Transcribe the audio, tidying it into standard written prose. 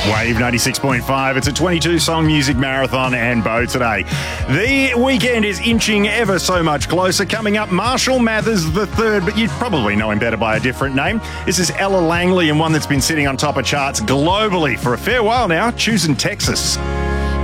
Wave 96.5. It's a 22-song music marathon and Bo today. The weekend is inching ever so much closer. Coming up, Marshall Mathers III, but you'd probably know him better by a different name. This is Ella Langley, and one that's been sitting on top of charts globally for a fair while now, Choosing Texas.